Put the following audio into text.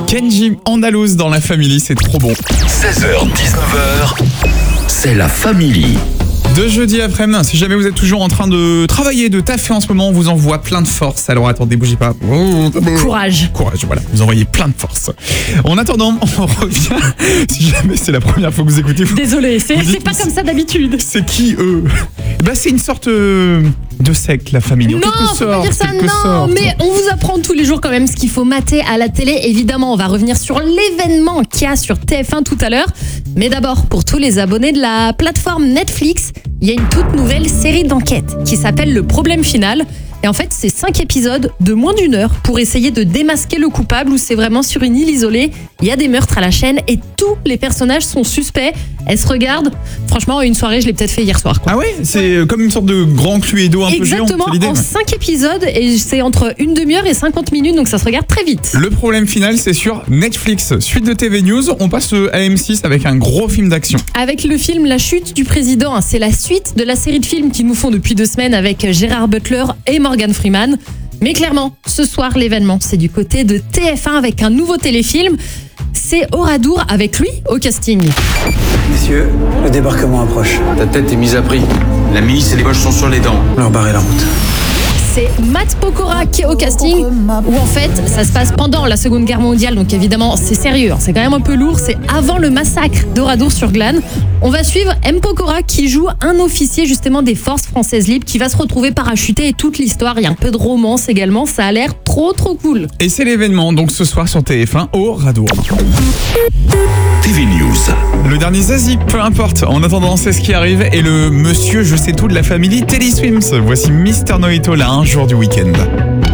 Kenji Andalouse dans la Family, c'est trop bon. 16h, 19h, c'est la Family. De jeudi après-midi, si jamais vous êtes toujours en train de travailler, de taffer en ce moment, on vous envoie plein de force. Alors attendez, bougez pas. Courage. Courage, voilà. Vous envoyez plein de force. En attendant, on revient. Si jamais c'est la première fois que vous écoutez. Désolé, c'est pas comme ça d'habitude. C'est qui eux ? Ben, c'est une sorte de secte, la Family. Non, faut pas dire ça, non. Mais on vous apprend tous les jours quand même ce qu'il faut mater à la télé. Évidemment, on va revenir sur l'événement qu'il y a sur TF1 tout à l'heure. Mais d'abord, pour tous les abonnés de la plateforme Netflix, il y a une toute nouvelle série d'enquêtes qui s'appelle Le Problème Final. Et en fait, c'est 5 épisodes de moins d'une heure pour essayer de démasquer le coupable, où c'est vraiment sur une île isolée. Il y a des meurtres à la chaîne et tous les personnages sont suspects. Elle se regarde. Franchement, une soirée, je l'ai peut-être fait hier soir, quoi. Ah ouais, c'est comme une sorte de grand Cluedo un peu géant. Exactement, en 5 épisodes et c'est entre une demi-heure et 50 minutes, donc ça se regarde très vite. Le Problème Final, c'est sur Netflix. Suite de TV News, on passe à M6 avec un gros film d'action. Avec le film La Chute du Président, c'est la suite de la série de films qu'ils nous font depuis 2 semaines avec Gérard Butler et Morgan Freeman. Mais clairement, ce soir, l'événement, c'est du côté de TF1 avec un nouveau téléfilm. C'est Oradour avec lui au casting. Messieurs, le débarquement approche. Ta tête est mise à prix. La milice et les poches sont sur les dents. Leur barrer la route. C'est Matt Pokora qui est au casting, où en fait ça se passe pendant la Seconde Guerre mondiale, donc évidemment c'est sérieux, c'est quand même un peu lourd, c'est avant le massacre d'Oradour sur Glane. On va suivre M. Pokora qui joue un officier justement des forces françaises libres qui va se retrouver parachuté et toute l'histoire, il y a un peu de romance également, ça a l'air trop cool. Et c'est l'événement donc ce soir sur TF1 Oradour. TV News. Le dernier Zazie, peu importe. En attendant, c'est ce qui arrive. Et le monsieur je sais tout de la Family, Teddy Swims. Voici Mister Noito là, un jour du week-end.